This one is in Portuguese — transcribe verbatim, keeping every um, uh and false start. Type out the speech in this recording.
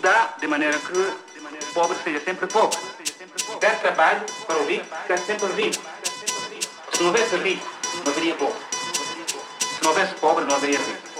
mudar de maneira que o pobre seja sempre pobre. Se der trabalho para o rico, ficar sempre rico. Se não houvesse rico, não haveria pobre. Se não houvesse pobre, não haveria rico.